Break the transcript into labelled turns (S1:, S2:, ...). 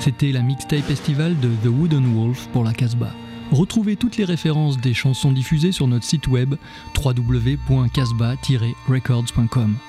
S1: C'était la mixtape estivale de The Wooden Wolf pour la Casbah. Retrouvez toutes les références des chansons diffusées sur notre site web www.casbah-records.com.